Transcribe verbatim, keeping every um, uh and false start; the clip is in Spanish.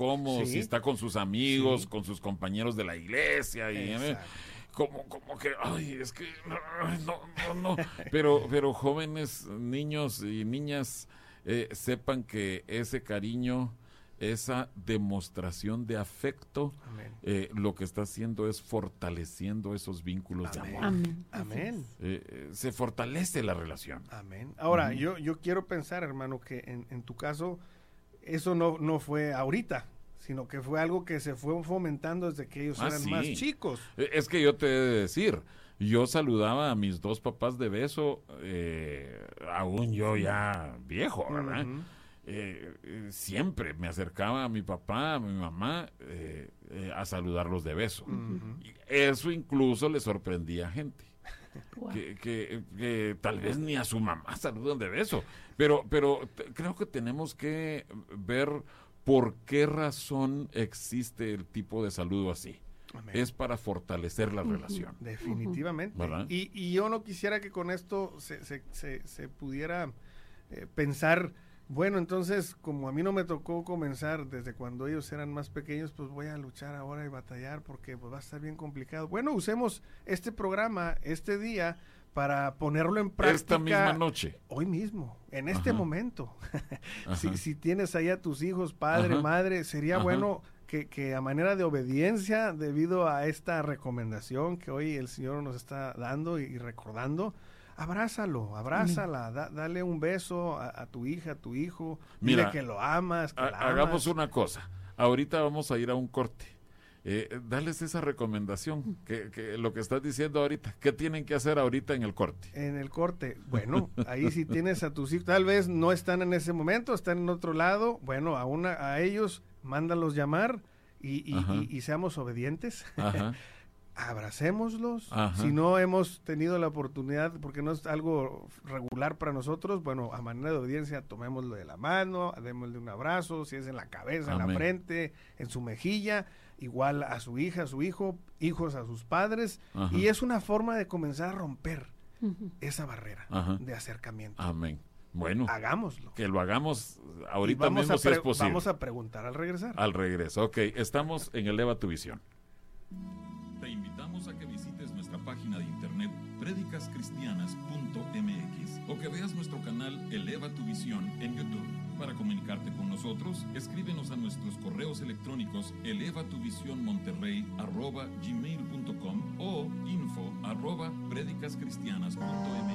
cómo, Sí. si está con sus amigos, Sí. con sus compañeros de la iglesia, y eh, como, como que, ay, es que, ay, no, no, no, pero, pero jóvenes, niños y niñas, eh, sepan que ese cariño, esa demostración de afecto, eh, lo que está haciendo es fortaleciendo esos vínculos Amén. de amor. Amén. Amén. Eh, eh, se fortalece la relación. Amén. Ahora, Ujú. yo, yo quiero pensar, hermano, que en, en tu caso, eso no, no fue ahorita, sino que fue algo que se fue fomentando desde que ellos Ah, eran sí. más chicos. Eh, Es que yo te he de decir, yo saludaba a mis dos papás de beso, eh, aún yo ya viejo, ¿verdad? Ujú. Eh, eh, siempre me acercaba a mi papá, a mi mamá, eh, eh, a saludarlos de beso. Ujú. Y eso incluso le sorprendía a gente. Wow. Que, que- que tal vez ni a su mamá saludan de beso. Pero, pero t- creo que tenemos que ver por qué razón existe el tipo de saludo así. Amén. Es para fortalecer la relación. Definitivamente. ¿Verdad? Y, y yo no quisiera que con esto se, se, se, se pudiera eh, pensar, bueno, entonces como a mí no me tocó comenzar desde cuando ellos eran más pequeños, pues voy a luchar ahora y batallar porque pues, va a estar bien complicado. Bueno, usemos este programa, este día, para ponerlo en práctica. Esta misma noche. Hoy mismo, en este Ajá. momento. Ajá. si, si tienes ahí a tus hijos, padre, Ajá. madre, sería Ajá. bueno que, que a manera de obediencia, debido a esta recomendación que hoy el Señor nos está dando y, y recordando, abrázalo, abrázala, da- dale un beso a, a tu hija, a tu hijo, Mira, dile que lo amas, que Ha- la hagamos amas. una cosa. Ahorita vamos a ir a un corte. Eh, dales esa recomendación, que, que lo que estás diciendo ahorita. ¿Qué tienen que hacer ahorita en el corte? En el corte, bueno, ahí si tienes a tus hijos, tal vez no están en ese momento, están en otro lado, bueno, a una, a ellos, mándalos llamar y, y, Ajá. y- y seamos obedientes, Ajá. abracémoslos, Ajá. si no hemos tenido la oportunidad, porque no es algo regular para nosotros, bueno, a manera de obediencia, tomémoslo de la mano, démosle un abrazo, si es en la cabeza, en la Amén. frente, en su mejilla, igual a su hija, a su hijo, hijos a sus padres, Ajá. y es una forma de comenzar a romper Ujú. esa barrera Ajá. de acercamiento. Amén. Bueno, Hagámoslo. que lo hagamos Y ahorita vamos mismo a si es pre- posible. Vamos a preguntar al regresar. Al regreso. Ok, estamos en Eleva tu Visión. Te invitamos a que visites nuestra página de internet prédicas cristianas punto m x o que veas nuestro canal Eleva tu Visión en YouTube. Para comunicarte con nosotros, escríbenos a nuestros correos electrónicos elevatuvisionmonterrey arroba gmail punto com o info arroba prédicascristianas punto m x.